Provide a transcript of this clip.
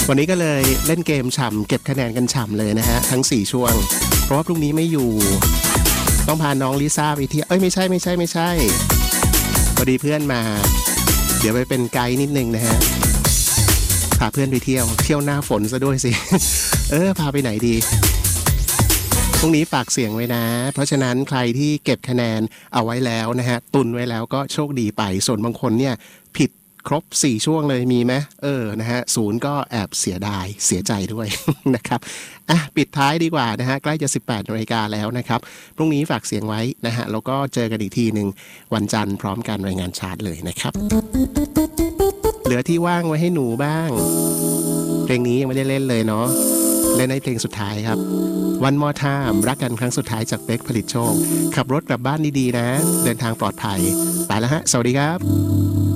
วันนี้ก็เลยเล่นเกมฉ่ำเก็บคะแนนกันฉ่ำเลยนะฮะทั้ง4ช่วงเพราะว่าพรุ่งนี้ไม่อยู่ต้องพาน้องลิซ่าไปเที่ยวไม่ใช่พอดีเพื่อนมาเดี๋ยวไปเป็นไกด์นิดนึงนะฮะพาเพื่อนไปเที่ยวหน้าฝนซะด้วยสิ พาไปไหนดีพรุ่งนี้ฝากเสียงไว้นะเพราะฉะนั้นใครที่เก็บคะแนนเอาไว้แล้วนะฮะตุนไว้แล้วก็โชคดีไปส่วนบางคนเนี่ยผิดครบ4ช่วงเลยมีไหมนะฮะ0ก็แอบเสียดายเสียใจด้วย นะครับปิดท้ายดีกว่านะฮะใกล้จะ 18 นาฬิกาแล้วนะครับพรุ่งนี้ฝากเสียงไว้นะฮะแล้วก็เจอกันอีกทีนึงวันจันทร์พร้อมกันรายงานชาร์ตเลยนะครับเหลือที่ว่างไว้ให้หนูบ้างเพลงนี้ยังไม่ได้เล่นเลยเนาะเล่นในเพลงสุดท้ายครับ One More Time รักกันครั้งสุดท้ายจากเป๊กผลิตโชคขับรถกลับบ้านดีๆนะเดินทางปลอดภัยไปแล้วฮะสวัสดีครับ